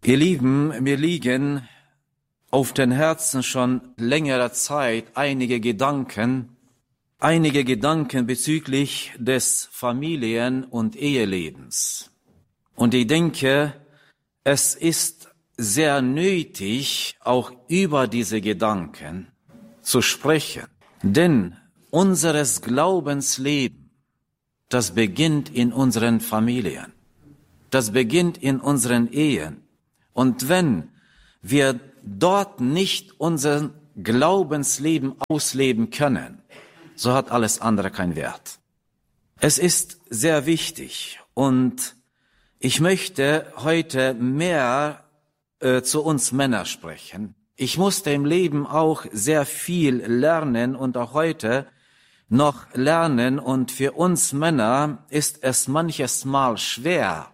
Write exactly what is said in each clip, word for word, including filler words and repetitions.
Ihr Lieben, mir liegen auf den Herzen schon längere Zeit einige Gedanken, einige Gedanken bezüglich des Familien- und Ehelebens. Und ich denke, es ist sehr nötig, auch über diese Gedanken zu sprechen. Denn unseres Glaubensleben, das beginnt in unseren Familien, das beginnt in unseren Ehen. Und wenn wir dort nicht unser Glaubensleben ausleben können, so hat alles andere keinen Wert. Es ist sehr wichtig und ich möchte heute mehr äh, zu uns Männern sprechen. Ich musste im Leben auch sehr viel lernen und auch heute noch lernen, und für uns Männer ist es manches Mal schwer,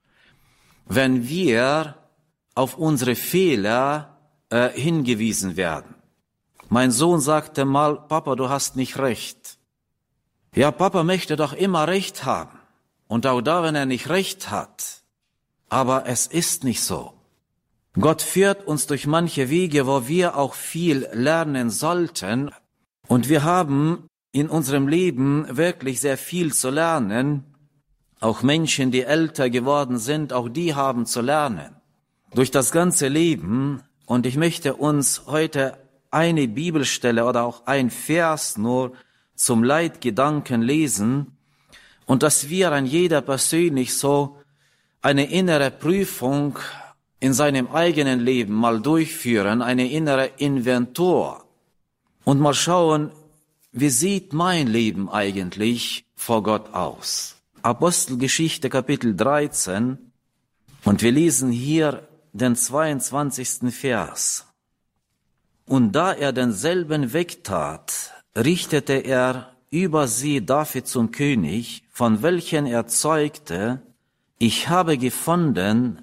wenn wir auf unsere Fehler äh, hingewiesen werden. Mein Sohn sagte mal: Papa, du hast nicht recht. Ja, Papa möchte doch immer recht haben. Und auch da, wenn er nicht recht hat. Aber es ist nicht so. Gott führt uns durch manche Wege, wo wir auch viel lernen sollten. Und wir haben in unserem Leben wirklich sehr viel zu lernen. Auch Menschen, die älter geworden sind, auch die haben zu lernen. Durch das ganze Leben. Und ich möchte uns heute eine Bibelstelle oder auch ein Vers nur zum Leitgedanken lesen. Und dass wir an jeder persönlich so eine innere Prüfung in seinem eigenen Leben mal durchführen, eine innere Inventur. Und mal schauen, wie sieht mein Leben eigentlich vor Gott aus? Apostelgeschichte Kapitel dreizehn, und wir lesen hier den zweiundzwanzigsten Vers. Und da er denselben wegtat, richtete er über sie David zum König, von welchen er zeugte: Ich habe gefunden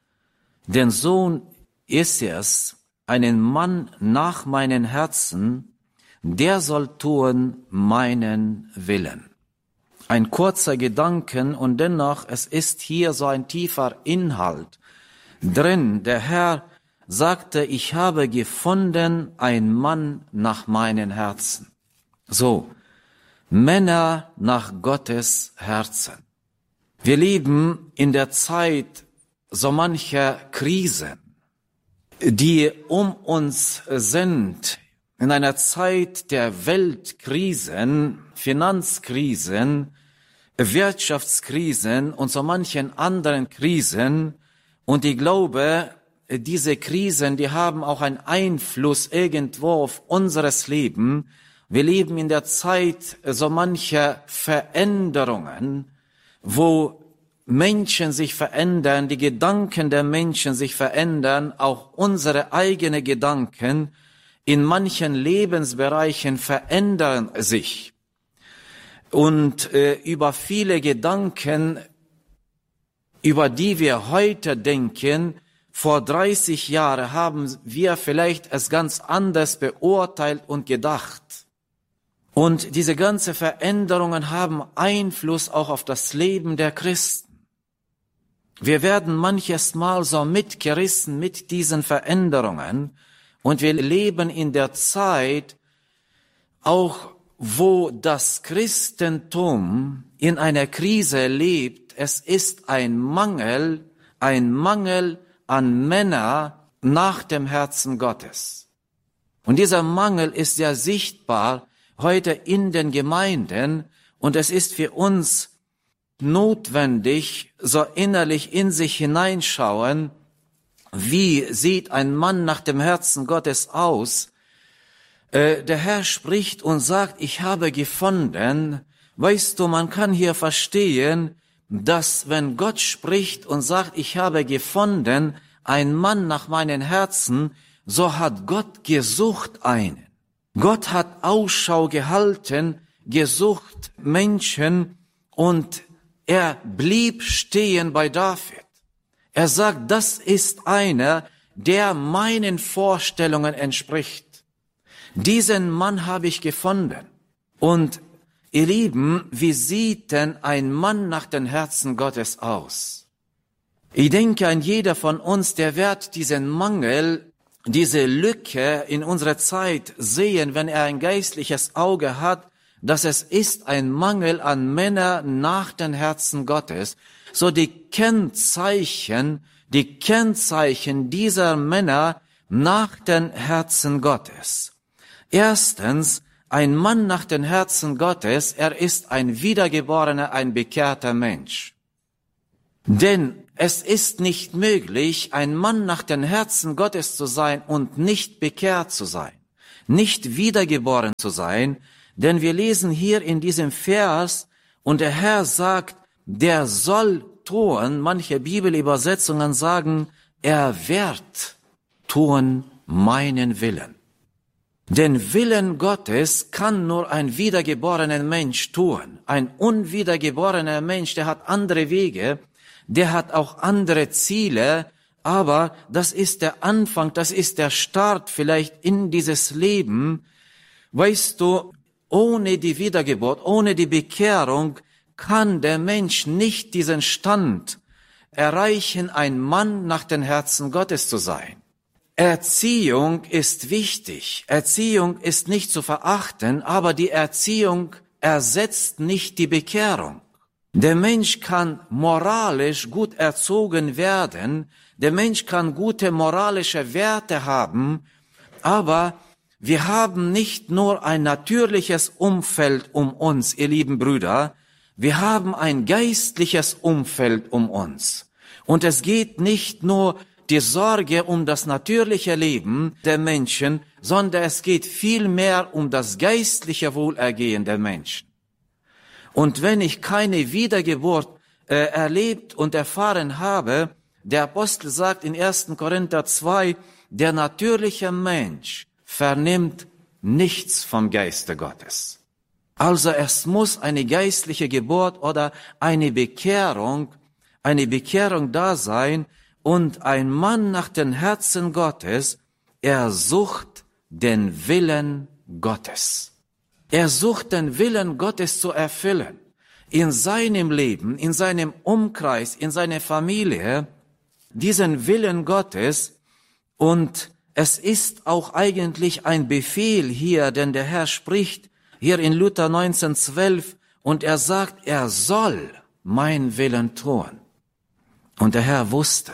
den Sohn Issees, einen Mann nach meinem Herzen, der soll tun meinen Willen. Ein kurzer Gedanken, und dennoch, es ist hier so ein tiefer Inhalt drin. Der Herr sagte: Ich habe gefunden einen Mann nach meinem Herzen. So, Männer nach Gottes Herzen. Wir leben in der Zeit so mancher Krisen, die um uns sind, in einer Zeit der Weltkrisen, Finanzkrisen, Wirtschaftskrisen und so manchen anderen Krisen. Und ich glaube, diese Krisen, die haben auch einen Einfluss irgendwo auf unseres Leben. Wir leben in der Zeit so mancher Veränderungen, wo Menschen sich verändern, die Gedanken der Menschen sich verändern, auch unsere eigenen Gedanken in manchen Lebensbereichen verändern sich. Und äh, über viele Gedanken, über die wir heute denken, vor dreißig Jahren haben wir vielleicht es ganz anders beurteilt und gedacht. Und diese ganzen Veränderungen haben Einfluss auch auf das Leben der Christen. Wir werden manches Mal so mitgerissen mit diesen Veränderungen, und wir leben in der Zeit auch, wo das Christentum in einer Krise lebt. Es ist ein Mangel, ein Mangel an Männer nach dem Herzen Gottes. Und dieser Mangel ist ja sichtbar heute in den Gemeinden, und es ist für uns notwendig, so innerlich in sich hineinschauen, wie sieht ein Mann nach dem Herzen Gottes aus? Äh, der Herr spricht und sagt: Ich habe gefunden. Weißt du, man kann hier verstehen, dass wenn Gott spricht und sagt: Ich habe gefunden einen Mann nach meinem Herzen, so hat Gott gesucht einen. Gott hat Ausschau gehalten, gesucht Menschen, und er blieb stehen bei David. Er sagt: Das ist einer, der meinen Vorstellungen entspricht. Diesen Mann habe ich gefunden. Und ihr Lieben, wie sieht denn ein Mann nach dem Herzen Gottes aus? Ich denke, ein jeder von uns, der wird diesen Mangel, diese Lücke in unserer Zeit sehen, wenn er ein geistliches Auge hat, dass es ist ein Mangel an Männern nach dem Herzen Gottes. So die Kennzeichen, die Kennzeichen dieser Männer nach dem Herzen Gottes. Erstens, ein Mann nach dem Herzen Gottes, er ist ein wiedergeborener, ein bekehrter Mensch. Denn es ist nicht möglich, ein Mann nach dem Herzen Gottes zu sein und nicht bekehrt zu sein, nicht wiedergeboren zu sein, denn wir lesen hier in diesem Vers, und der Herr sagt, der soll tun, manche Bibelübersetzungen sagen, er wird tun meinen Willen. Den Willen Gottes kann nur ein wiedergeborener Mensch tun. Ein unwiedergeborener Mensch, der hat andere Wege, der hat auch andere Ziele, aber das ist der Anfang, das ist der Start vielleicht in dieses Leben. Weißt du, ohne die Wiedergeburt, ohne die Bekehrung kann der Mensch nicht diesen Stand erreichen, ein Mann nach dem Herzen Gottes zu sein. Erziehung ist wichtig. Erziehung ist nicht zu verachten, aber die Erziehung ersetzt nicht die Bekehrung. Der Mensch kann moralisch gut erzogen werden, der Mensch kann gute moralische Werte haben, aber wir haben nicht nur ein natürliches Umfeld um uns, ihr lieben Brüder, wir haben ein geistliches Umfeld um uns. Und es geht nicht nur die Sorge um das natürliche Leben der Menschen, sondern es geht vielmehr um das geistliche Wohlergehen der Menschen. Und wenn ich keine Wiedergeburt äh, erlebt und erfahren habe, der Apostel sagt in ersten Korinther zwei, der natürliche Mensch vernimmt nichts vom Geiste Gottes. Also es muss eine geistliche Geburt oder eine Bekehrung, eine Bekehrung da sein, und ein Mann nach dem Herzen Gottes, er sucht den Willen Gottes. Er sucht den Willen Gottes zu erfüllen. In seinem Leben, in seinem Umkreis, in seiner Familie, diesen Willen Gottes. Und es ist auch eigentlich ein Befehl hier, denn der Herr spricht hier in Luther neunzehn zwölf und er sagt, er soll mein Willen tun. Und der Herr wusste,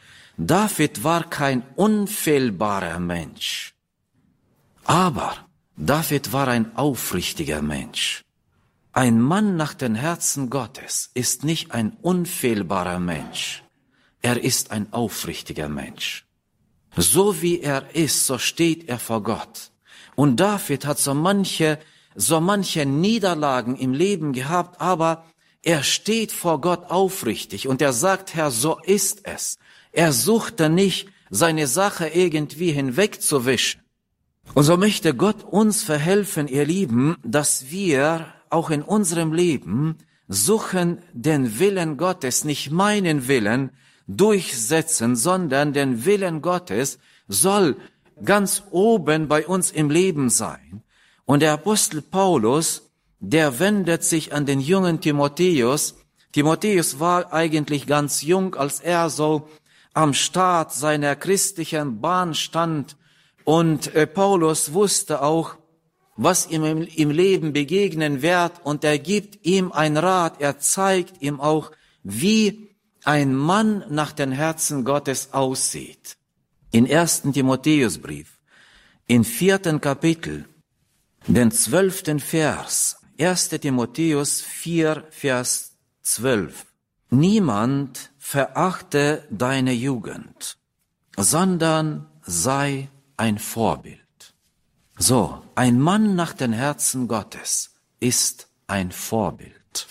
David war kein unfehlbarer Mensch, aber David war ein aufrichtiger Mensch. Ein Mann nach dem Herzen Gottes ist nicht ein unfehlbarer Mensch, er ist ein aufrichtiger Mensch. So wie er ist, so steht er vor Gott. Und David hat so manche, so manche Niederlagen im Leben gehabt, aber er steht vor Gott aufrichtig und er sagt, Herr, so ist es. Er suchte nicht, seine Sache irgendwie hinwegzuwischen. Und so möchte Gott uns verhelfen, ihr Lieben, dass wir auch in unserem Leben suchen den Willen Gottes, nicht meinen Willen durchsetzen, sondern den Willen Gottes soll ganz oben bei uns im Leben sein. Und der Apostel Paulus, der wendet sich an den jungen Timotheus. Timotheus war eigentlich ganz jung, als er so am Start seiner christlichen Bahn stand. Und äh, Paulus wusste auch, was ihm im, im Leben begegnen wird. Und er gibt ihm einen Rat. Er zeigt ihm auch, wie ein Mann nach dem Herzen Gottes aussieht. In ersten Timotheusbrief, in vierten Kapitel, den zwölften Vers, erster Timotheus vier, Vers zwölf. Niemand verachte deine Jugend, sondern sei ein Vorbild. So, ein Mann nach dem Herzen Gottes ist ein Vorbild.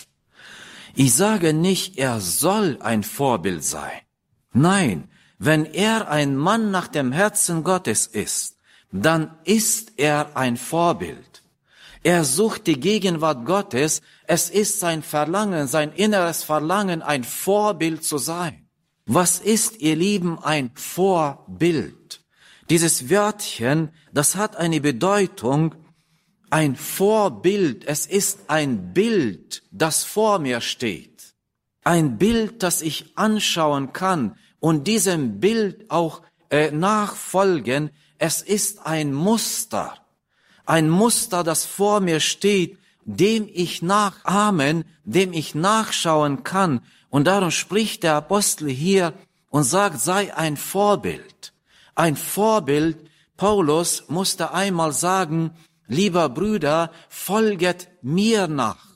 Ich sage nicht, er soll ein Vorbild sein. Nein, wenn er ein Mann nach dem Herzen Gottes ist, dann ist er ein Vorbild. Er sucht die Gegenwart Gottes. Es ist sein Verlangen, sein inneres Verlangen, ein Vorbild zu sein. Was ist, ihr Lieben, ein Vorbild? Dieses Wörtchen, das hat eine Bedeutung, ein Vorbild. Es ist ein Bild, das vor mir steht. ein Bild, das ich anschauen kann und diesem Bild auch äh, nachfolgen. Es ist ein Muster, ein Muster, das vor mir steht, dem ich nachahmen, dem ich nachschauen kann. Und darum spricht der Apostel hier und sagt, sei ein Vorbild. Ein Vorbild. Paulus musste einmal sagen, lieber Brüder, folget mir nach.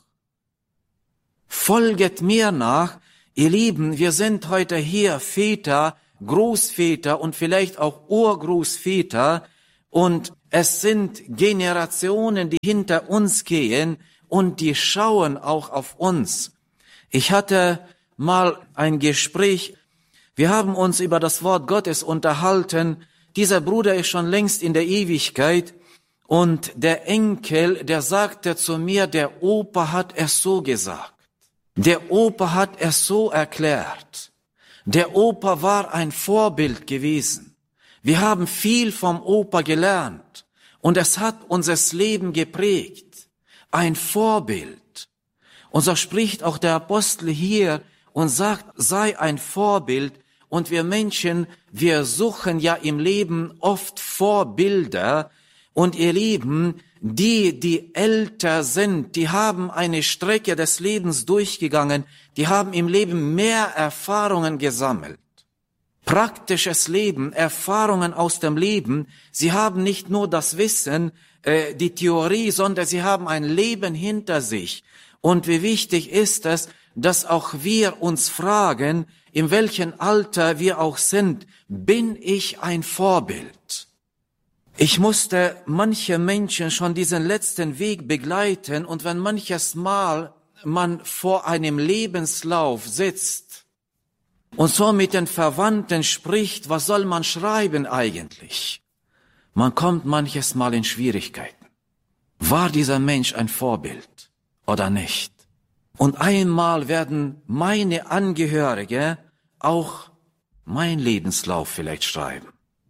Folget mir nach. Ihr Lieben, wir sind heute hier Väter, Großväter und vielleicht auch Urgroßväter, und es sind Generationen, die hinter uns gehen und die schauen auch auf uns. Ich hatte mal ein Gespräch, wir haben uns über das Wort Gottes unterhalten. Dieser Bruder ist schon längst in der Ewigkeit und der Enkel, der sagte zu mir, der Opa hat es so gesagt. Der Opa hat es so erklärt. Der Opa war ein Vorbild gewesen. Wir haben viel vom Opa gelernt und es hat unser Leben geprägt. Ein Vorbild. Und so spricht auch der Apostel hier und sagt, sei ein Vorbild. Und wir Menschen, wir suchen ja im Leben oft Vorbilder. Und ihr Lieben, die, die älter sind, die haben eine Strecke des Lebens durchgegangen, die haben im Leben mehr Erfahrungen gesammelt. Praktisches Leben, Erfahrungen aus dem Leben. Sie haben nicht nur das Wissen, äh, die Theorie, sondern sie haben ein Leben hinter sich. Und wie wichtig ist es, dass auch wir uns fragen, in welchem Alter wir auch sind, bin ich ein Vorbild? Ich musste manche Menschen schon diesen letzten Weg begleiten, und wenn manches Mal man vor einem Lebenslauf sitzt und so mit den Verwandten spricht, was soll man schreiben eigentlich? Man kommt manches Mal in Schwierigkeiten. War dieser Mensch ein Vorbild oder nicht? Und einmal werden meine Angehörige auch mein Lebenslauf vielleicht schreiben.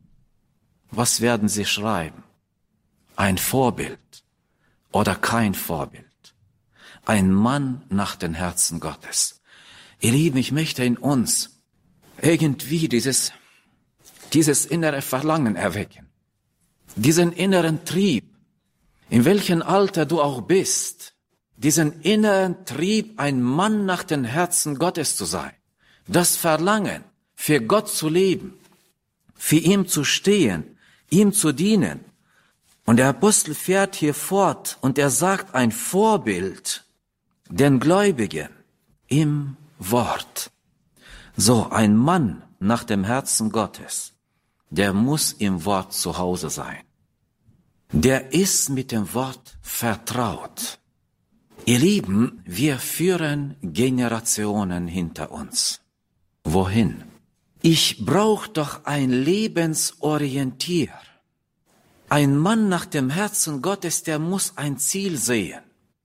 Was werden sie schreiben? Ein Vorbild oder kein Vorbild? Ein Mann nach dem Herzen Gottes. Ihr Lieben, ich möchte in uns irgendwie dieses, dieses innere Verlangen erwecken. Diesen inneren Trieb, in welchem Alter du auch bist, diesen inneren Trieb, ein Mann nach dem Herzen Gottes zu sein. Das Verlangen, für Gott zu leben, für ihn zu stehen, ihm zu dienen. Und der Apostel fährt hier fort und er sagt ein Vorbild den Gläubigen im Wort. So, ein Mann nach dem Herzen Gottes, der muss im Wort zu Hause sein. Der ist mit dem Wort vertraut. Ihr Lieben, wir führen Generationen hinter uns. Wohin? Ich brauche doch ein Lebensorientier. Ein Mann nach dem Herzen Gottes, der muss ein Ziel sehen.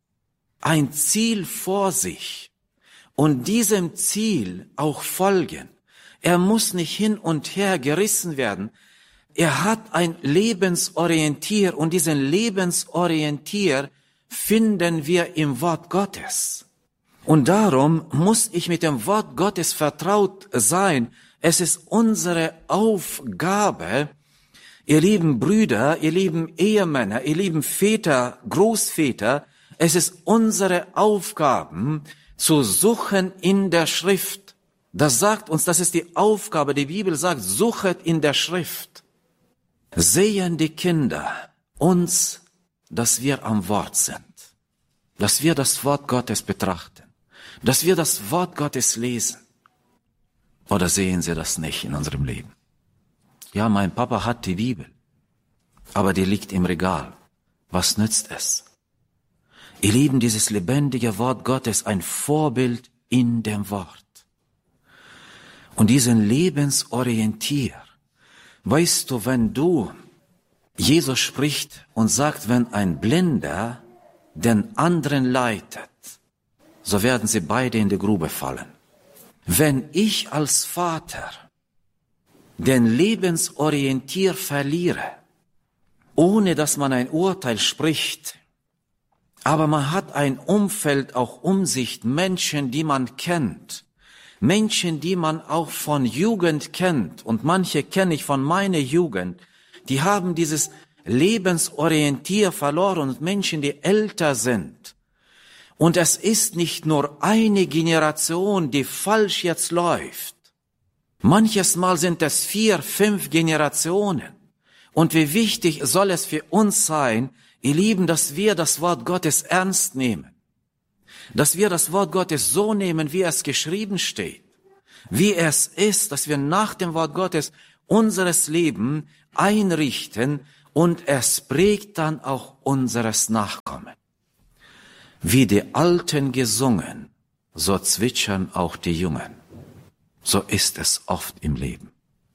Ein Ziel vor sich. Und diesem Ziel auch folgen. Er muss nicht hin und her gerissen werden. Er hat ein Lebensorientier, und diesen Lebensorientier finden wir im Wort Gottes. Und darum muss ich mit dem Wort Gottes vertraut sein. Es ist unsere Aufgabe, ihr lieben Brüder, ihr lieben Ehemänner, ihr lieben Väter, Großväter, es ist unsere Aufgabe, zu suchen in der Schrift. Das sagt uns, das ist die Aufgabe. Die Bibel sagt, suchet in der Schrift. Sehen die Kinder uns, dass wir am Wort sind, dass wir das Wort Gottes betrachten, dass wir das Wort Gottes lesen. Oder sehen sie das nicht in unserem Leben? Ja, mein Papa hat die Bibel, aber die liegt im Regal. Was nützt es? Ihr Lieben, dieses lebendige Wort Gottes, ein Vorbild in dem Wort. Und diesen Lebensorientier, weißt du, wenn du, Jesus spricht und sagt, wenn ein Blinder den anderen leitet, so werden sie beide in die Grube fallen. Wenn ich als Vater den Lebensorientier verliere, ohne dass man ein Urteil spricht, Aber man hat ein Umfeld auch um sich, Menschen, die man kennt. Menschen, die man auch von Jugend kennt. Und manche kenne ich von meiner Jugend. Die haben dieses Lebensorientier verloren. Und Menschen, die älter sind. Und es ist nicht nur eine Generation, die falsch jetzt läuft. Manches Mal sind es vier, fünf Generationen. Und wie wichtig soll es für uns sein, ihr Lieben, dass wir das Wort Gottes ernst nehmen. Dass wir das Wort Gottes so nehmen, wie es geschrieben steht. Wie es ist, dass wir nach dem Wort Gottes unseres Leben einrichten und es prägt dann auch unseres Nachkommen. Wie die Alten gesungen, so zwitschern auch die Jungen. So ist es oft im Leben.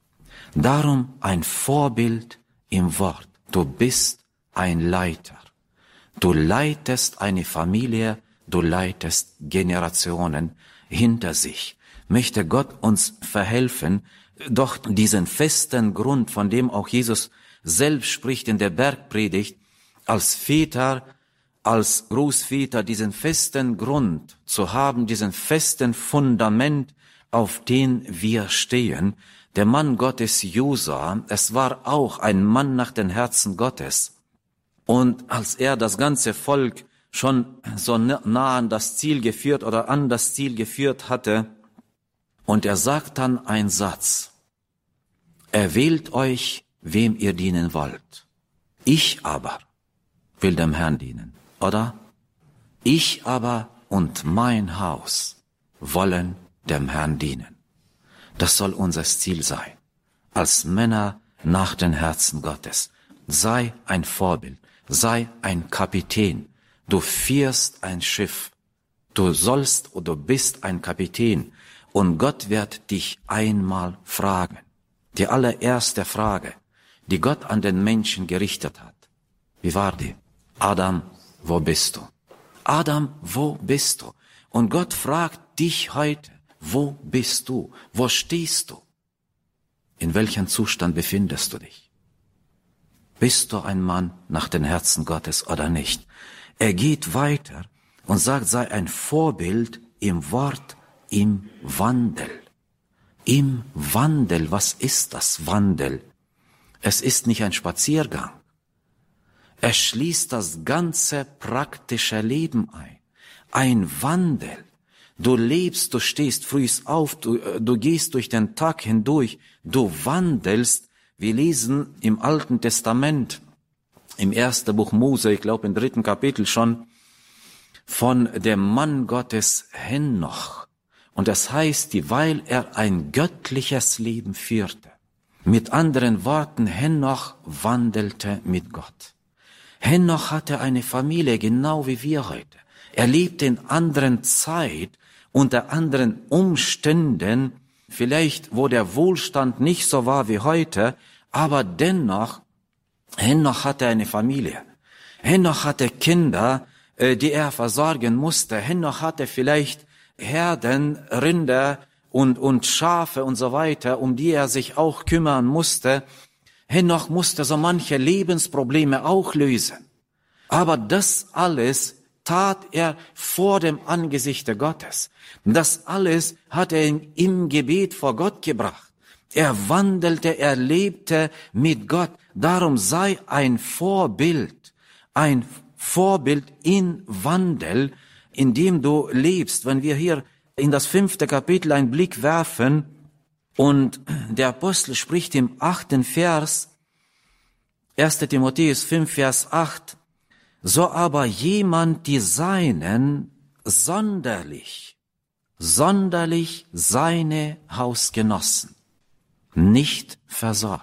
Darum ein Vorbild im Wort. Du bist ein Leiter. Du leitest eine Familie, du leitest Generationen hinter sich. Möchte Gott uns verhelfen, doch diesen festen Grund, von dem auch Jesus selbst spricht in der Bergpredigt, als Väter, als Großväter, diesen festen Grund zu haben, diesen festen Fundament, auf den wir stehen. Der Mann Gottes Josa, es war auch ein Mann nach dem Herzen Gottes. Und als er das ganze Volk schon so nah an das Ziel geführt oder an das Ziel geführt hatte, und er sagt dann einen Satz: Erwählt euch, wem ihr dienen wollt. Ich aber will dem Herrn dienen, oder? Ich aber und mein Haus wollen dem Herrn dienen. Das soll unser Ziel sein. Als Männer nach dem Herzen Gottes. Sei ein Vorbild. Sei ein Kapitän. Du führst ein Schiff. Du sollst oder du bist ein Kapitän. Und Gott wird dich einmal fragen. Die allererste Frage, die Gott an den Menschen gerichtet hat. Wie war die? Adam, wo bist du? Adam, wo bist du? Und Gott fragt dich heute, wo bist du? Wo stehst du? In welchem Zustand befindest du dich? Bist du ein Mann nach dem Herzen Gottes oder nicht? Er geht weiter und sagt, sei ein Vorbild im Wort, im Wandel. Im Wandel, was ist das Wandel? Es ist nicht ein Spaziergang. Es schließt das ganze praktische Leben ein. Ein Wandel. Du lebst, du stehst früh auf, du, du gehst durch den Tag hindurch, du wandelst. Wir lesen im Alten Testament, im ersten Buch Mose, ich glaube im dritten Kapitel schon, von dem Mann Gottes Henoch. Und das heißt, weil er ein göttliches Leben führte. Mit anderen Worten, Henoch wandelte mit Gott. Henoch hatte eine Familie, genau wie wir heute. Er lebte in anderen Zeit, unter anderen Umständen, vielleicht wo der Wohlstand nicht so war wie heute, aber dennoch, Henoch hatte eine Familie. Henoch hatte Kinder, die er versorgen musste. Henoch hatte vielleicht Herden, Rinder und, und Schafe und so weiter, um die er sich auch kümmern musste. Henoch musste so manche Lebensprobleme auch lösen. Aber das alles tat er vor dem Angesichte Gottes. Das alles hat er im Gebet vor Gott gebracht. Er wandelte, er lebte mit Gott. Darum sei ein Vorbild, ein Vorbild in Wandel, in dem du lebst. Wenn wir hier in das fünfte Kapitel einen Blick werfen und der Apostel spricht im achten Vers, erster Timotheus fünf, Vers acht, so aber jemand die Seinen sonderlich, sonderlich seine Hausgenossen nicht versorgt.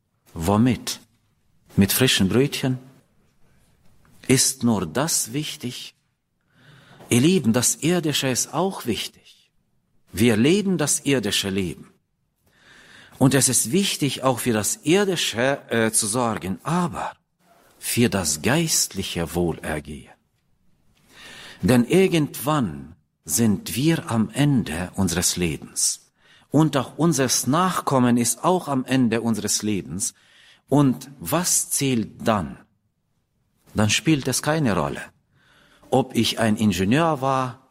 Womit? Mit frischen Brötchen? Ist nur das wichtig? Ihr Lieben, das Irdische ist auch wichtig. Wir leben das irdische Leben. Und es ist wichtig, auch für das Irdische äh, zu sorgen, aber für das geistliche Wohlergehen. Denn irgendwann sind wir am Ende unseres Lebens. Und auch unseres Nachkommen ist auch am Ende unseres Lebens. Und was zählt dann? Dann spielt es keine Rolle, ob ich ein Ingenieur war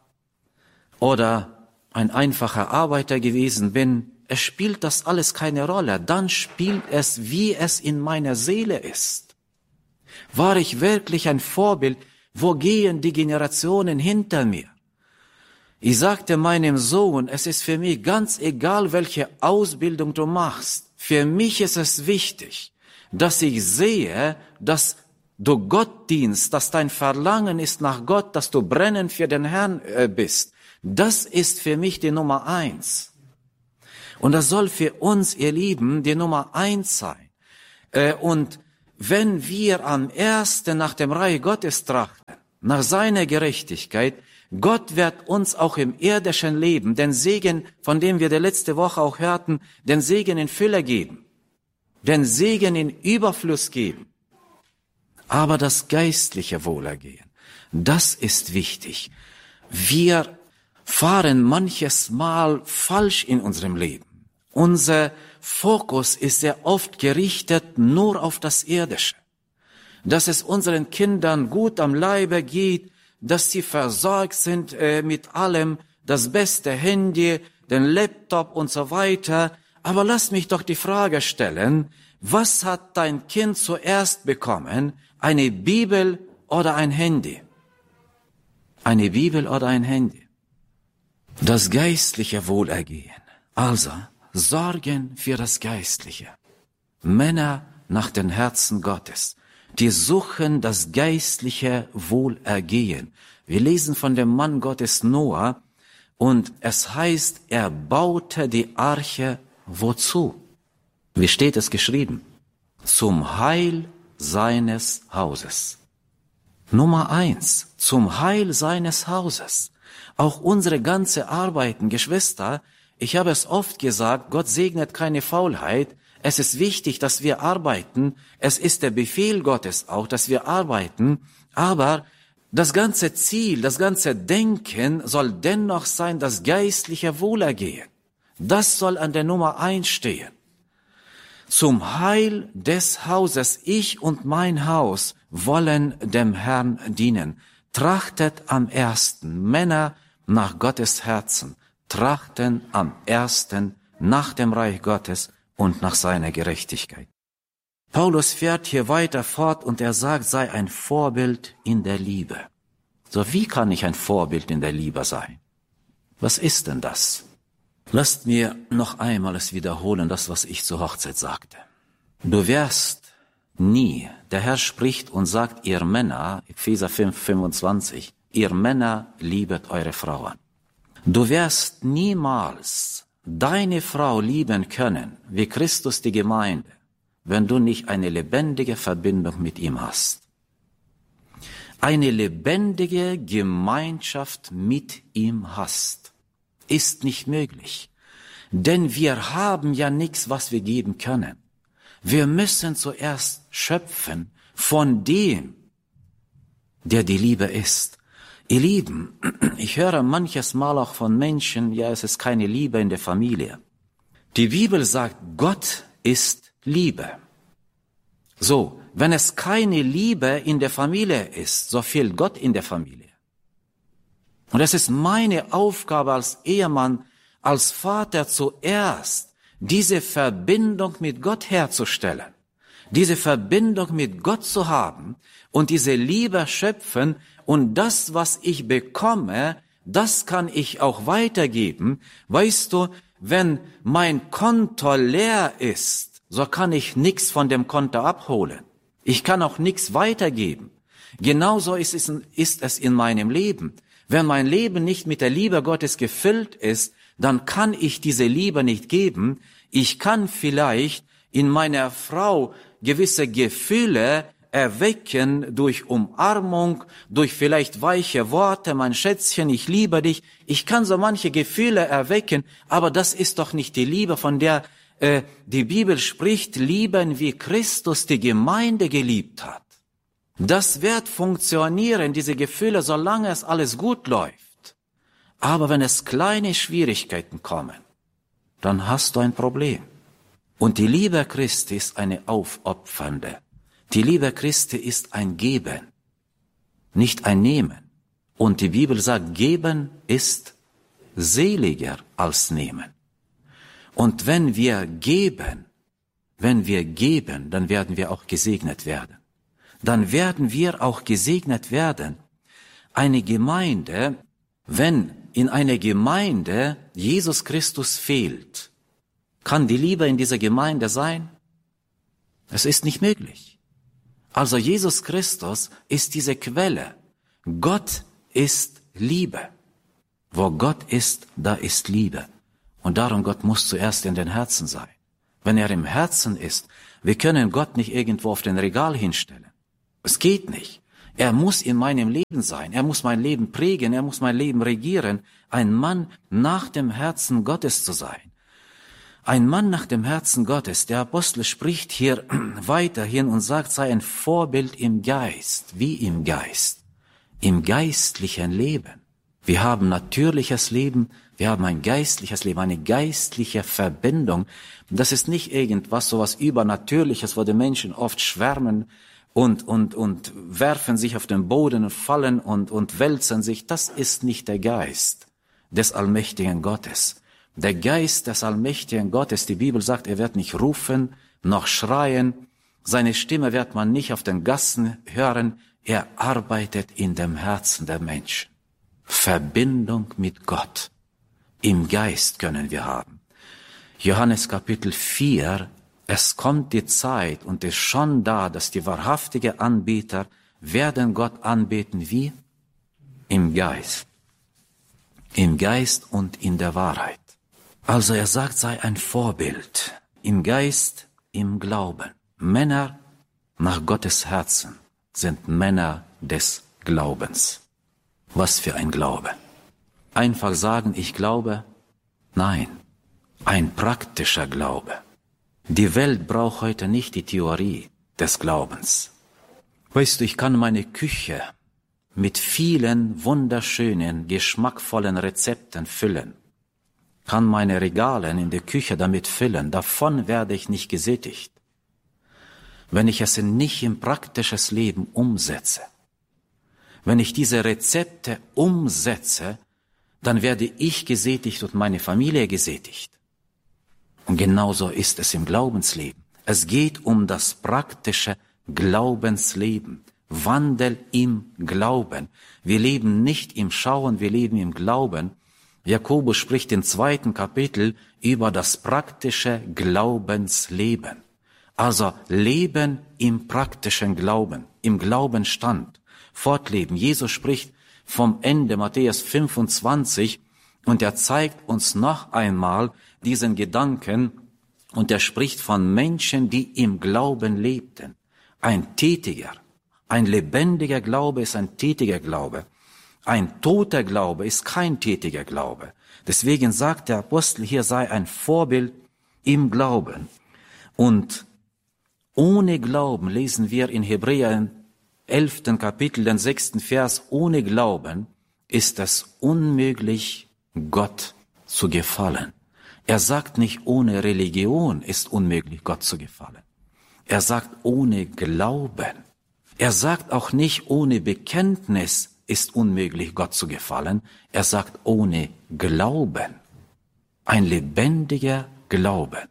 oder ein einfacher Arbeiter gewesen bin. Es spielt das alles keine Rolle. Dann spielt es, wie es in meiner Seele ist. War ich wirklich ein Vorbild? Wo gehen die Generationen hinter mir? Ich sagte meinem Sohn, es ist für mich ganz egal, welche Ausbildung du machst. Für mich ist es wichtig, dass ich sehe, dass du Gott dienst, dass dein Verlangen ist nach Gott, dass du brennend für den Herrn bist. Das ist für mich die Nummer eins. Und das soll für uns, ihr Lieben, die Nummer eins sein. Und wenn wir am ersten nach dem Reich Gottes trachten, nach seiner Gerechtigkeit, Gott wird uns auch im irdischen Leben den Segen, von dem wir die letzte Woche auch hörten, den Segen in Fülle geben, den Segen in Überfluss geben. Aber das geistliche Wohlergehen, das ist wichtig. Wir fahren manches Mal falsch in unserem Leben. Unser Fokus ist sehr oft gerichtet nur auf das Irdische. Dass es unseren Kindern gut am Leibe geht, dass sie versorgt sind äh, mit allem, das beste Handy, den Laptop und so weiter. Aber lass mich doch die Frage stellen, was hat dein Kind zuerst bekommen? Eine Bibel oder ein Handy? Eine Bibel oder ein Handy? Das geistliche Wohlergehen. Also, sorgen für das Geistliche. Männer nach dem Herzen Gottes. Die suchen das geistliche Wohlergehen. Wir lesen von dem Mann Gottes Noah und es heißt, er baute die Arche wozu? Wie steht es geschrieben? Zum Heil seines Hauses. Nummer eins, zum Heil seines Hauses. Auch unsere ganze Arbeiten, Geschwister, ich habe es oft gesagt, Gott segnet keine Faulheit. Es ist wichtig, dass wir arbeiten. Es ist der Befehl Gottes auch, dass wir arbeiten. Aber das ganze Ziel, das ganze Denken soll dennoch sein, das geistliche Wohlergehen. Das soll an der Nummer eins stehen. Zum Heil des Hauses, ich und mein Haus wollen dem Herrn dienen. Trachtet am ersten, Männer nach Gottes Herzen, trachten am ersten nach dem Reich Gottes und nach seiner Gerechtigkeit. Paulus fährt hier weiter fort und er sagt, sei ein Vorbild in der Liebe. So, wie kann ich ein Vorbild in der Liebe sein? Was ist denn das? Lasst mir noch einmal es wiederholen, das, was ich zur Hochzeit sagte. Du wirst nie, der Herr spricht und sagt, ihr Männer, Epheser fünf, fünfundzwanzig, ihr Männer liebet eure Frauen. Du wirst niemals deine Frau lieben können, wie Christus die Gemeinde, wenn du nicht eine lebendige Verbindung mit ihm hast. Eine lebendige Gemeinschaft mit ihm hast, ist nicht möglich. Denn wir haben ja nichts, was wir geben können. Wir müssen zuerst schöpfen von dem, der die Liebe ist. Ihr Lieben, ich höre manches Mal auch von Menschen, ja, es ist keine Liebe in der Familie. Die Bibel sagt, Gott ist Liebe. So, wenn es keine Liebe in der Familie ist, so fehlt Gott in der Familie. Und es ist meine Aufgabe als Ehemann, als Vater zuerst, diese Verbindung mit Gott herzustellen, diese Verbindung mit Gott zu haben und diese Liebe schöpfen. Und das, was ich bekomme, das kann ich auch weitergeben. Weißt du, wenn mein Konto leer ist, so kann ich nichts von dem Konto abholen. Ich kann auch nichts weitergeben. Genauso ist es, ist es in meinem Leben. Wenn mein Leben nicht mit der Liebe Gottes gefüllt ist, dann kann ich diese Liebe nicht geben. Ich kann vielleicht in meiner Frau gewisse Gefühle erwecken durch Umarmung, durch vielleicht weiche Worte, mein Schätzchen, ich liebe dich. Ich kann so manche Gefühle erwecken, aber das ist doch nicht die Liebe, von der äh, die Bibel spricht, lieben wie Christus die Gemeinde geliebt hat. Das wird funktionieren, diese Gefühle, solange es alles gut läuft. Aber wenn es kleine Schwierigkeiten kommen, dann hast du ein Problem. Und die Liebe Christi ist eine aufopfernde. Die Liebe Christi ist ein Geben, nicht ein Nehmen. Und die Bibel sagt, geben ist seliger als nehmen. Und wenn wir geben, wenn wir geben, dann werden wir auch gesegnet werden. Dann werden wir auch gesegnet werden. Eine Gemeinde, wenn in einer Gemeinde Jesus Christus fehlt, kann die Liebe in dieser Gemeinde sein? Es ist nicht möglich. Also Jesus Christus ist diese Quelle. Gott ist Liebe. Wo Gott ist, da ist Liebe. Und darum, Gott muss zuerst in den Herzen sein. Wenn er im Herzen ist, wir können Gott nicht irgendwo auf den Regal hinstellen. Es geht nicht. Er muss in meinem Leben sein. Er muss mein Leben prägen. Er muss mein Leben regieren. Ein Mann nach dem Herzen Gottes zu sein. Ein Mann nach dem Herzen Gottes. Der Apostel spricht hier weiterhin und sagt, sei ein Vorbild im Geist. Wie im Geist? Im geistlichen Leben. Wir haben natürliches Leben, wir haben ein geistliches Leben, eine geistliche Verbindung. Das ist nicht irgendwas, sowas Übernatürliches, wo die Menschen oft schwärmen und, und, und werfen sich auf den Boden und fallen und, und wälzen sich. Das ist nicht der Geist des allmächtigen Gottes. Der Geist des allmächtigen Gottes, die Bibel sagt, er wird nicht rufen, noch schreien. Seine Stimme wird man nicht auf den Gassen hören. Er arbeitet in dem Herzen der Menschen. Verbindung mit Gott. Im Geist können wir haben. Johannes Kapitel vier, es kommt die Zeit und ist schon da, dass die wahrhaftigen Anbeter werden Gott anbeten wie? Im Geist. Im Geist und in der Wahrheit. Also er sagt, sei ein Vorbild. Im Geist, im Glauben. Männer nach Gottes Herzen sind Männer des Glaubens. Was für ein Glaube. Einfach sagen, ich glaube? Nein, ein praktischer Glaube. Die Welt braucht heute nicht die Theorie des Glaubens. Weißt du, ich kann meine Küche mit vielen wunderschönen, geschmackvollen Rezepten füllen. Kann meine Regale in der Küche damit füllen. Davon werde ich nicht gesättigt. Wenn ich es nicht im praktisches Leben umsetze. Wenn ich diese Rezepte umsetze, dann werde ich gesättigt und meine Familie gesättigt. Und genauso ist es im Glaubensleben. Es geht um das praktische Glaubensleben. Wandel im Glauben. Wir leben nicht im Schauen, wir leben im Glauben. Jakobus spricht im zweiten Kapitel über das praktische Glaubensleben. Also Leben im praktischen Glauben, im Glaubenstand. Fortleben. Jesus spricht vom Ende Matthäus fünfundzwanzig und er zeigt uns noch einmal diesen Gedanken und er spricht von Menschen, die im Glauben lebten. Ein tätiger, ein lebendiger Glaube ist ein tätiger Glaube. Ein toter Glaube ist kein tätiger Glaube. Deswegen sagt der Apostel hier, sei ein Vorbild im Glauben. Und ohne Glauben lesen wir in Hebräer elften Kapitel, den sechsten Vers, ohne Glauben ist es unmöglich, Gott zu gefallen. Er sagt nicht, ohne Religion ist unmöglich, Gott zu gefallen. Er sagt, ohne Glauben. Er sagt auch nicht, ohne Bekenntnis ist unmöglich, Gott zu gefallen. Er sagt, ohne Glauben. Ein lebendiger Glaube.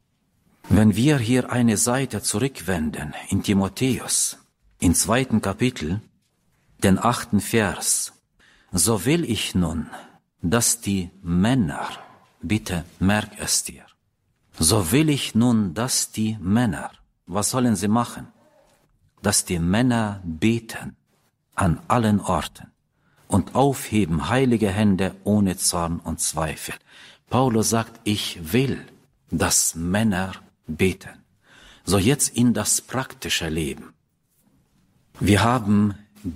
Wenn wir hier eine Seite zurückwenden in Timotheus, im zweiten Kapitel, den achten Vers, so will ich nun, dass die Männer, bitte merk es dir, so will ich nun, dass die Männer, was sollen sie machen? Dass die Männer beten an allen Orten und aufheben heilige Hände ohne Zorn und Zweifel. Paulus sagt, ich will, dass Männer beten. So jetzt in das praktische Leben. Wir haben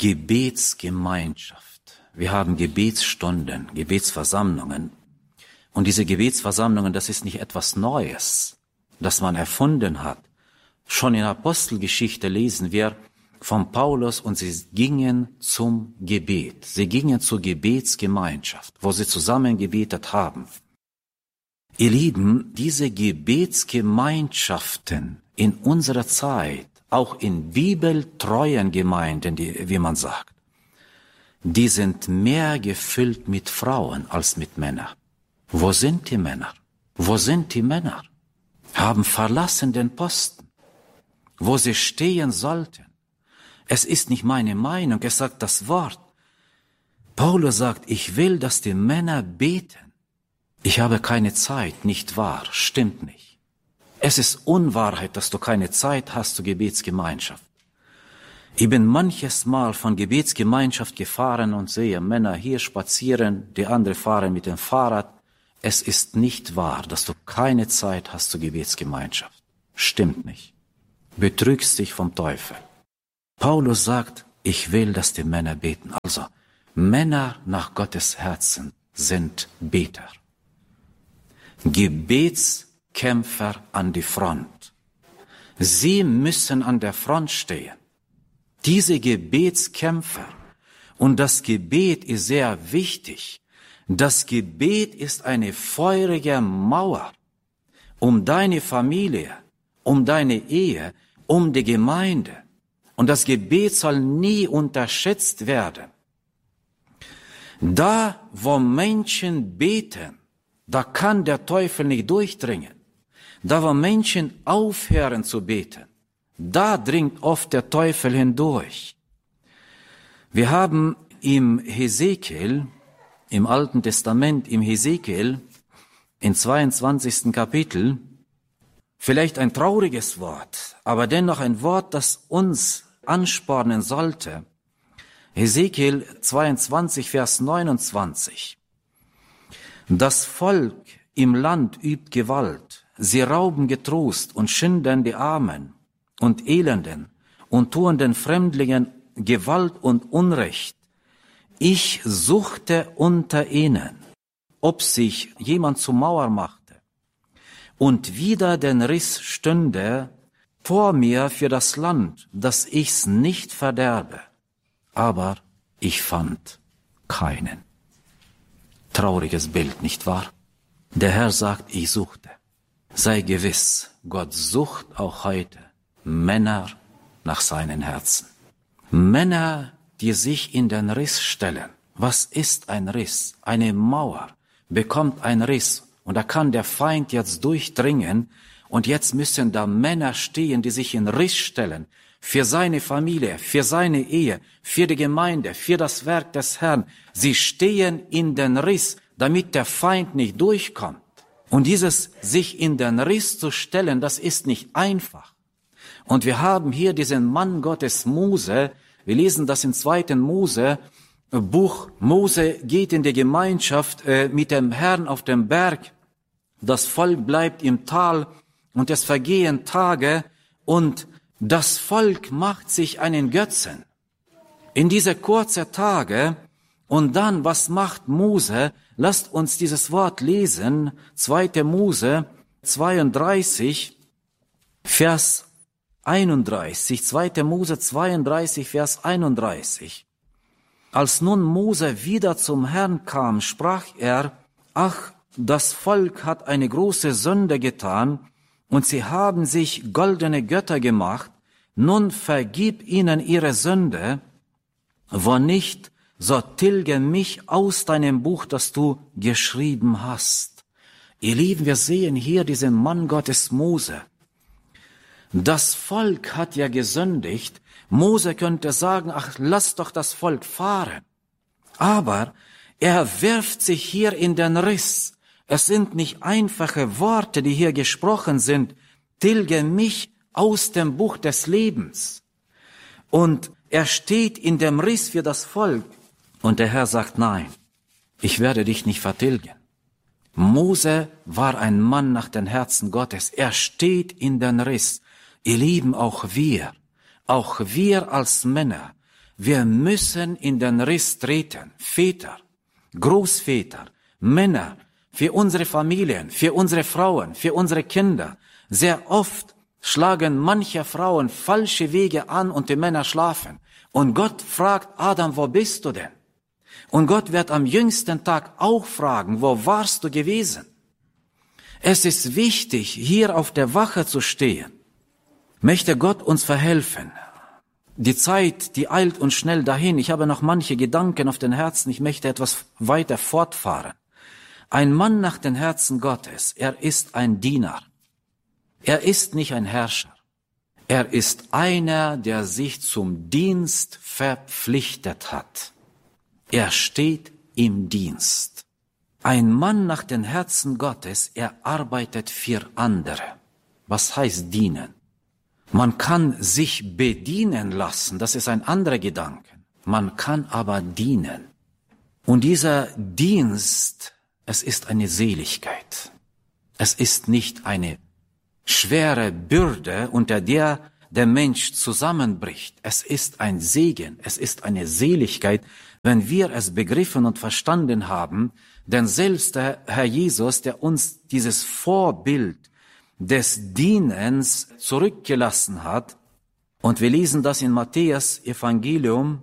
Gebetsgemeinschaft, wir haben Gebetsstunden, Gebetsversammlungen. Und diese Gebetsversammlungen, das ist nicht etwas Neues, das man erfunden hat. Schon in der Apostelgeschichte lesen wir von Paulus und sie gingen zum Gebet. Sie gingen zur Gebetsgemeinschaft, wo sie zusammen gebetet haben. Ihr Lieben, diese Gebetsgemeinschaften in unserer Zeit, auch in bibeltreuen Gemeinden, die, wie man sagt, die sind mehr gefüllt mit Frauen als mit Männern. Wo sind die Männer? Wo sind die Männer? Haben verlassen den Posten, wo sie stehen sollten. Es ist nicht meine Meinung, es sagt das Wort. Paulus sagt, ich will, dass die Männer beten. Ich habe keine Zeit, nicht wahr, stimmt nicht. Es ist Unwahrheit, dass du keine Zeit hast zur Gebetsgemeinschaft. Ich bin manches Mal von Gebetsgemeinschaft gefahren und sehe Männer hier spazieren, die anderen fahren mit dem Fahrrad. Es ist nicht wahr, dass du keine Zeit hast zur Gebetsgemeinschaft. Stimmt nicht. Betrügst dich vom Teufel. Paulus sagt, ich will, dass die Männer beten. Also, Männer nach Gottes Herzen sind Beter. Gebetskämpfer an die Front. Sie müssen an der Front stehen. Diese Gebetskämpfer, und das Gebet ist sehr wichtig, das Gebet ist eine feurige Mauer um deine Familie, um deine Ehe, um die Gemeinde. Und das Gebet soll nie unterschätzt werden. Da, wo Menschen beten, da kann der Teufel nicht durchdringen. Da, wo Menschen aufhören zu beten, da dringt oft der Teufel hindurch. Wir haben im Hesekiel, im Alten Testament, im Hesekiel, im zweiundzwanzigsten Kapitel, vielleicht ein trauriges Wort, aber dennoch ein Wort, das uns anspornen sollte. Hesekiel zweiundzwanzig, Vers neunundzwanzig. Das Volk im Land übt Gewalt, sie rauben Getrost und schinden die Armen und Elenden und tun den Fremdlingen Gewalt und Unrecht. Ich suchte unter ihnen, ob sich jemand zur Mauer machte und wieder den Riss stünde vor mir für das Land, dass ich's nicht verderbe. Aber ich fand keinen. Trauriges Bild, nicht wahr? Der Herr sagt, ich suchte. Sei gewiss, Gott sucht auch heute Männer nach seinen Herzen. Männer, die sich in den Riss stellen. Was ist ein Riss? Eine Mauer bekommt einen Riss und da kann der Feind jetzt durchdringen und jetzt müssen da Männer stehen, die sich in Riss stellen für seine Familie, für seine Ehe, für die Gemeinde, für das Werk des Herrn. Sie stehen in den Riss, damit der Feind nicht durchkommt. Und dieses sich in den Riss zu stellen, das ist nicht einfach. Und wir haben hier diesen Mann Gottes Mose. Wir lesen das im zweiten Mose, Buch. Mose geht in die Gemeinschaft äh, mit dem Herrn auf dem Berg. Das Volk bleibt im Tal und es vergehen Tage und das Volk macht sich einen Götzen. In diese kurzen Tage und dann, was macht Mose? Lasst uns dieses Wort lesen. zweite Mose zweiunddreißig, Vers einunddreißig. zweite Mose zweiunddreißig, Vers einunddreißig. Als nun Mose wieder zum Herrn kam, sprach er, ach, das Volk hat eine große Sünde getan, und sie haben sich goldene Götter gemacht, nun vergib ihnen ihre Sünde, wo nicht, so tilge mich aus deinem Buch, das du geschrieben hast. Ihr Lieben, wir sehen hier diesen Mann Gottes Mose. Das Volk hat ja gesündigt. Mose könnte sagen, ach, lass doch das Volk fahren. Aber er wirft sich hier in den Riss. Es sind nicht einfache Worte, die hier gesprochen sind. Tilge mich aus dem Buch des Lebens. Und er steht in dem Riss für das Volk. Und der Herr sagt, nein, ich werde dich nicht vertilgen. Mose war ein Mann nach dem Herzen Gottes. Er steht in den Riss. Ihr Lieben, auch wir, auch wir als Männer, wir müssen in den Riss treten. Väter, Großväter, Männer, für unsere Familien, für unsere Frauen, für unsere Kinder. Sehr oft schlagen manche Frauen falsche Wege an und die Männer schlafen. Und Gott fragt Adam, wo bist du denn? Und Gott wird am jüngsten Tag auch fragen, wo warst du gewesen? Es ist wichtig, hier auf der Wache zu stehen. Möchte Gott uns verhelfen. Die Zeit, die eilt uns schnell dahin. Ich habe noch manche Gedanken auf den Herzen. Ich möchte etwas weiter fortfahren. Ein Mann nach dem Herzen Gottes, er ist ein Diener. Er ist nicht ein Herrscher. Er ist einer, der sich zum Dienst verpflichtet hat. Er steht im Dienst. Ein Mann nach dem Herzen Gottes, er arbeitet für andere. Was heißt dienen? Man kann sich bedienen lassen, das ist ein anderer Gedanke. Man kann aber dienen. Und dieser Dienst, es ist eine Seligkeit. Es ist nicht eine schwere Bürde, unter der der Mensch zusammenbricht. Es ist ein Segen, es ist eine Seligkeit, wenn wir es begriffen und verstanden haben, denn selbst der Herr Jesus, der uns dieses Vorbild des Dienens zurückgelassen hat, und wir lesen das in Matthäus Evangelium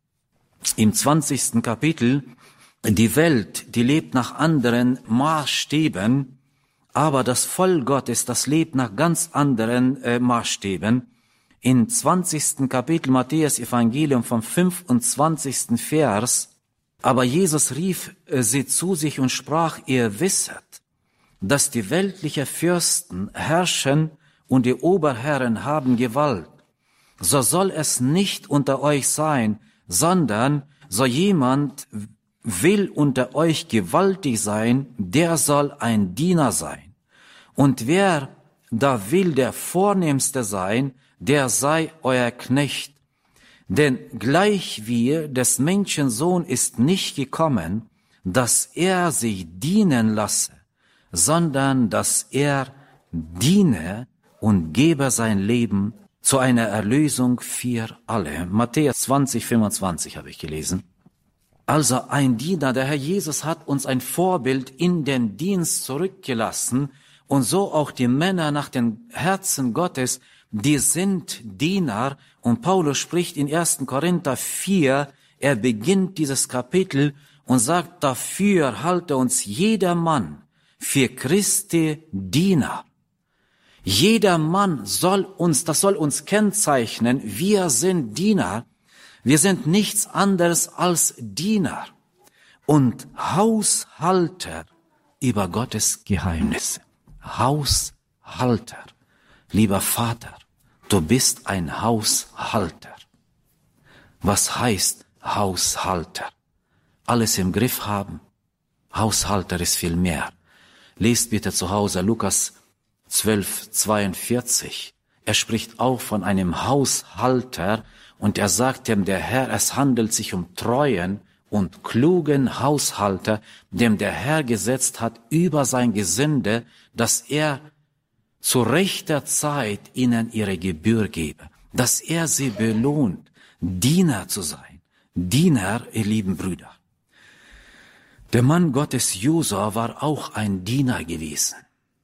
im zwanzigsten Kapitel, die Welt, die lebt nach anderen Maßstäben, aber das Volk Gottes, das lebt nach ganz anderen äh, Maßstäben. Im zwanzigsten Kapitel Matthäus Evangelium vom fünfundzwanzigsten Vers, aber Jesus rief äh, sie zu sich und sprach, ihr wisset, dass die weltlichen Fürsten herrschen und die Oberherren haben Gewalt. So soll es nicht unter euch sein, sondern so jemand will unter euch gewaltig sein, der soll ein Diener sein. Und wer da will der Vornehmste sein, der sei euer Knecht. Denn gleich wie des Menschensohn ist nicht gekommen, dass er sich dienen lasse, sondern dass er diene und gebe sein Leben zu einer Erlösung für alle. Matthäus zwanzig, fünfundzwanzig habe ich gelesen. Also ein Diener, der Herr Jesus hat uns ein Vorbild in den Dienst zurückgelassen und so auch die Männer nach dem Herzen Gottes, die sind Diener. Und Paulus spricht in ersten Korinther vier, er beginnt dieses Kapitel und sagt, dafür halte uns jeder Mann für Christi Diener. Jeder Mann soll uns, das soll uns kennzeichnen, wir sind Diener. Wir sind nichts anderes als Diener und Haushalter über Gottes Geheimnisse. Haushalter. Lieber Vater, du bist ein Haushalter. Was heißt Haushalter? Alles im Griff haben? Haushalter ist viel mehr. Lest bitte zu Hause Lukas zwölf, zweiundvierzig. Er spricht auch von einem Haushalter und er sagt dem der Herr, es handelt sich um treuen und klugen Haushalter, dem der Herr gesetzt hat über sein Gesinde, dass er zu rechter Zeit ihnen ihre Gebühr gebe, dass er sie belohnt, Diener zu sein. Diener, ihr lieben Brüder. Der Mann Gottes Josua war auch ein Diener gewesen.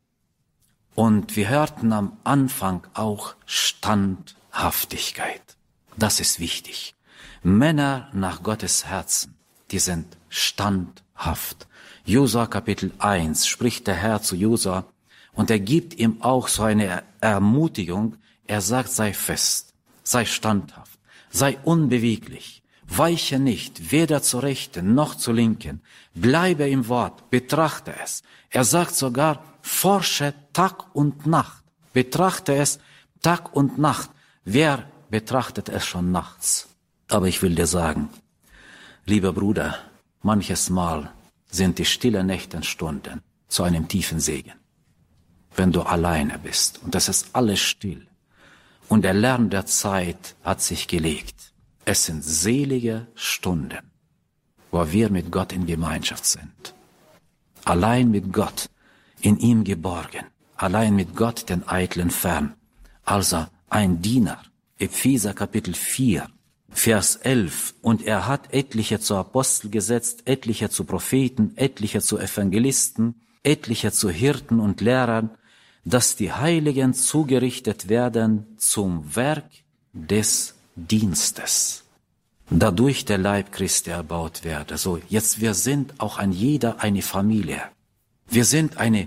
Und wir hörten am Anfang auch Standhaftigkeit. Das ist wichtig. Männer nach Gottes Herzen, die sind standhaft. Josua Kapitel eins spricht der Herr zu Josua und er gibt ihm auch so eine Ermutigung. Er sagt, sei fest, sei standhaft, sei unbeweglich, weiche nicht, weder zur Rechten noch zur Linken, bleibe im Wort, betrachte es. Er sagt sogar, forsche Tag und Nacht, betrachte es Tag und Nacht. Wer betrachtet es schon nachts? Aber ich will dir sagen, lieber Bruder, manches Mal sind die stillen Nächtenstunden zu einem tiefen Segen. Wenn du alleine bist und es ist alles still und der Lärm der Zeit hat sich gelegt. Es sind selige Stunden, wo wir mit Gott in Gemeinschaft sind. Allein mit Gott, in ihm geborgen, allein mit Gott den Eitlen fern. Also ein Diener, Epheser Kapitel vier, Vers elf, und er hat etliche zu Apostel gesetzt, etliche zu Propheten, etliche zu Evangelisten, etliche zu Hirten und Lehrern, dass die Heiligen zugerichtet werden zum Werk des Dienstes, dadurch der Leib Christi erbaut werde. So, jetzt wir sind auch ein jeder eine Familie. Wir sind eine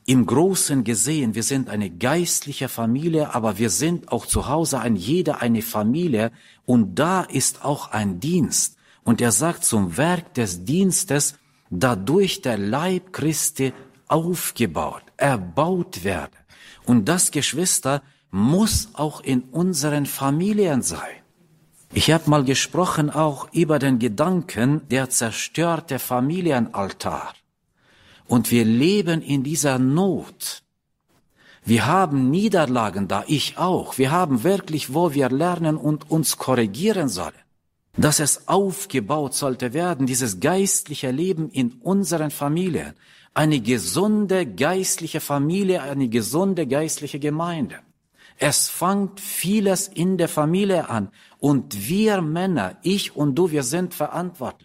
im Großen gesehen, wir sind eine geistliche Familie, aber wir sind auch zu Hause ein jeder eine Familie und da ist auch ein Dienst. Und er sagt zum Werk des Dienstes, dadurch der Leib Christi aufgebaut, erbaut werde. Und das, Geschwister, muss auch in unseren Familien sein. Ich habe mal gesprochen auch über den Gedanken, der zerstörte Familienaltar. Und wir leben in dieser Not. Wir haben Niederlagen da, ich auch. Wir haben wirklich, wo wir lernen und uns korrigieren sollen. Dass es aufgebaut sollte werden, dieses geistliche Leben in unseren Familien. Eine gesunde geistliche Familie, eine gesunde geistliche Gemeinde. Es fängt vieles in der Familie an. Und wir Männer, ich und du, wir sind verantwortlich.